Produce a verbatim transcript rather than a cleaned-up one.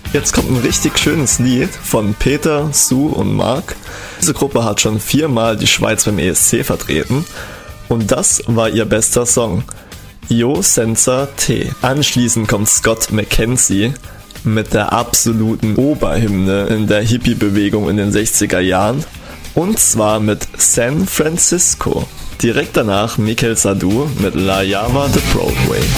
Jetzt kommt ein richtig schönes Lied von Peter, Sue und Mark. Diese Gruppe hat schon viermal die Schweiz beim E S C vertreten und das war ihr bester Song, Io Senza Te. Anschließend kommt Scott McKenzie mit der absoluten Oberhymne in der Hippie-Bewegung in den sechziger Jahren und zwar mit San Francisco. Direkt danach Mikel Sadu mit La Llama de Broadway.